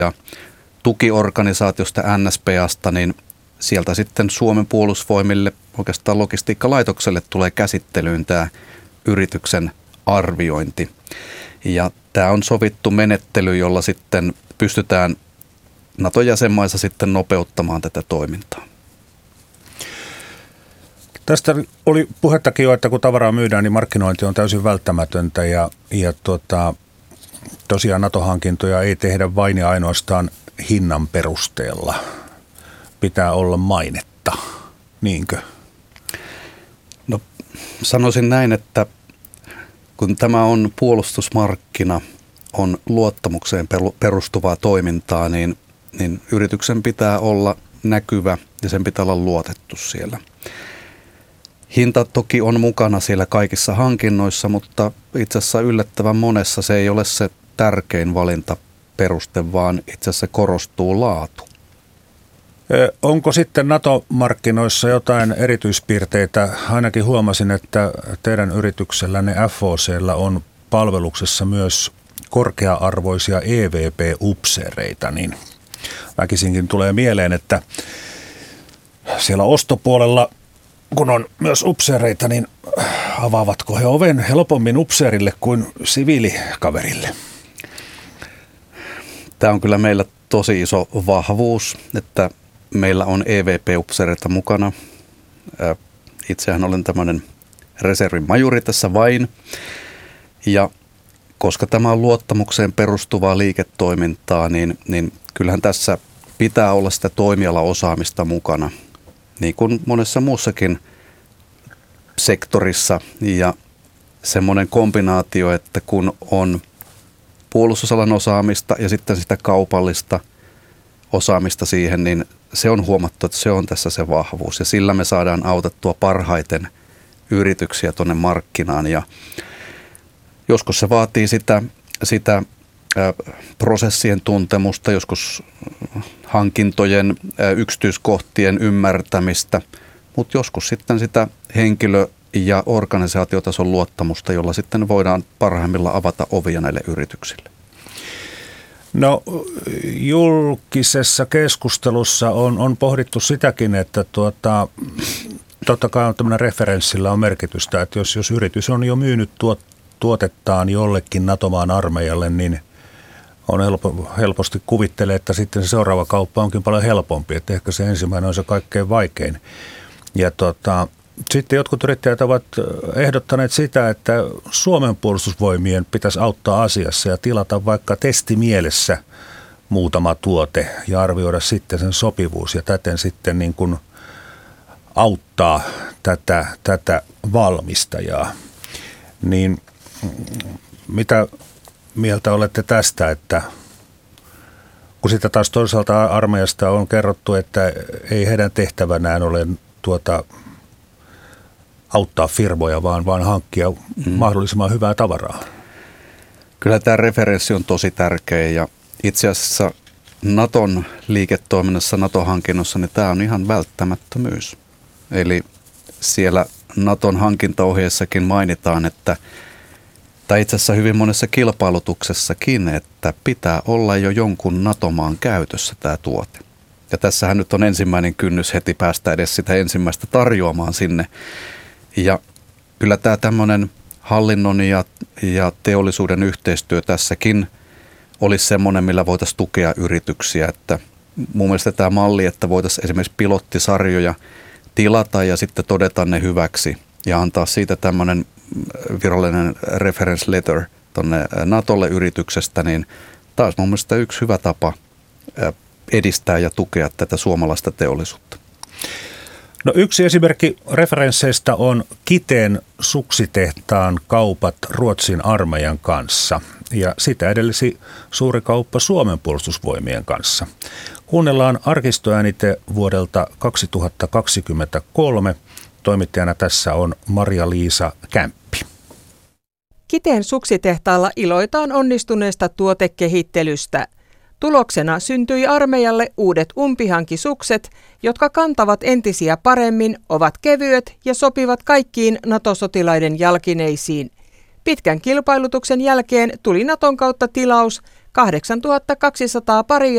ja tukiorganisaatiosta NSPAsta, niin sieltä sitten Suomen puolustusvoimille, oikeastaan logistiikkalaitokselle tulee käsittelyyn tämä yrityksen arviointi. Ja tämä on sovittu menettely, jolla sitten pystytään NATO-jäsenmaissa sitten nopeuttamaan tätä toimintaa. Tästä oli puhettakin jo, että kun tavaraa myydään, niin markkinointi on täysin välttämätöntä ja tosiaan NATO-hankintoja ei tehdä vain ja ainoastaan hinnan perusteella. Pitää olla mainetta, niinkö? No sanoisin näin, että kun tämä on puolustusmarkkina, on luottamukseen perustuvaa toimintaa, niin yrityksen pitää olla näkyvä ja sen pitää olla luotettu siellä. Hinta toki on mukana siellä kaikissa hankinnoissa, mutta itse asiassa yllättävän monessa se ei ole se tärkein valintaperuste, vaan itse asiassa korostuu laatu. Onko sitten NATO-markkinoissa jotain erityispiirteitä? Ainakin huomasin, että teidän yrityksellänne FOC:llä on palveluksessa myös korkea-arvoisia EVP-upseereita, niin väkisinkin tulee mieleen, että siellä ostopuolella, kun on myös upseereita, niin avaavatko he oven helpommin upseerille kuin siviilikaverille? Tämä on kyllä meillä tosi iso vahvuus, että meillä on EVP-upseereita mukana. Itsehän olen tämmöinen reservin majuri tässä vain. Ja koska tämä on luottamukseen perustuvaa liiketoimintaa, niin kyllähän tässä pitää olla sitä toimialaosaamista mukana, niin kuin monessa muussakin sektorissa. Ja semmoinen kombinaatio, että kun on puolustusalan osaamista ja sitten sitä kaupallista osaamista siihen, niin se on huomattu, että se on tässä se vahvuus. Ja sillä me saadaan autettua parhaiten yrityksiä tuonne markkinaan. Ja joskus se vaatii sitä prosessien tuntemusta, joskus hankintojen yksityiskohtien ymmärtämistä, mutta joskus sitten sitä henkilö- ja organisaatiotason luottamusta, jolla sitten voidaan parhaimmillaan avata ovia näille yrityksille. No julkisessa keskustelussa on pohdittu sitäkin, että totta kai on tämmöinen referenssillä on merkitystä, että jos yritys on jo myynyt tuotettaan jollekin NATO-maan armeijalle, niin on helposti kuvittelee, että sitten se seuraava kauppa onkin paljon helpompi, että ehkä se ensimmäinen on se kaikkein vaikein. Ja sitten jotkut yrittäjät ovat ehdottaneet sitä, että Suomen puolustusvoimien pitäisi auttaa asiassa ja tilata vaikka testimielessä muutama tuote ja arvioida sitten sen sopivuus ja täten sitten niin kuin auttaa tätä valmistajaa. Niin mitä mieltä olette tästä, että kun sitä taas toisaalta armeijasta on kerrottu, että ei heidän tehtävänään ole auttaa firmoja, vaan hankkia mahdollisimman hyvää tavaraa. Kyllä tämä referenssi on tosi tärkeä ja itse asiassa Naton liiketoiminnassa, NATO-hankinnossa, niin tämä on ihan välttämättömyys. Eli siellä Naton hankintaohjeessakin mainitaan, että tai itse asiassa hyvin monessa kilpailutuksessakin, että pitää olla jo jonkun NATO-maan käytössä tämä tuote. Ja tässähän nyt on ensimmäinen kynnys heti päästä edes sitä ensimmäistä tarjoamaan sinne. Ja kyllä tämä tämmöinen hallinnon ja teollisuuden yhteistyö tässäkin olisi semmoinen, millä voitaisiin tukea yrityksiä. Että mun mielestä tämä malli, että voitaisiin esimerkiksi pilottisarjoja tilata ja sitten todeta ne hyväksi ja antaa siitä tämmöinen virallinen reference letter tuonne NATOlle yrityksestä, niin taas mun mielestä yksi hyvä tapa edistää ja tukea tätä suomalaista teollisuutta. No yksi esimerkki referensseistä on Kiteen suksitehtaan kaupat Ruotsin armeijan kanssa ja sitä edellisi suuri kauppa Suomen puolustusvoimien kanssa. Kuunnellaan arkistoäänite vuodelta 2023. Toimittajana tässä on Maria-Liisa Kämppi. Kiteen suksitehtaalla iloitaan onnistuneesta tuotekehittelystä. Tuloksena syntyi armeijalle uudet umpihankisukset, jotka kantavat entisiä paremmin, ovat kevyet ja sopivat kaikkiin NATO-sotilaiden jalkineisiin. Pitkän kilpailutuksen jälkeen tuli Naton kautta tilaus 8200 paria